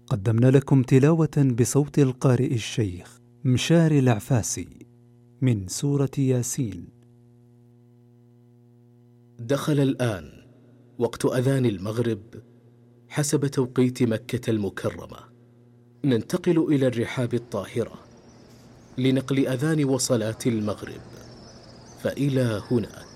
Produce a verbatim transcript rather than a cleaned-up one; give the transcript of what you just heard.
قدمنا لكم تلاوة بصوت القارئ الشيخ مشاري العفاسي من سورة ياسين. دخل الآن وقت أذان المغرب حسب توقيت مكة المكرمة. ننتقل إلى الرحاب الطاهرة لنقل أذان وصلاة المغرب، فإلى هناك.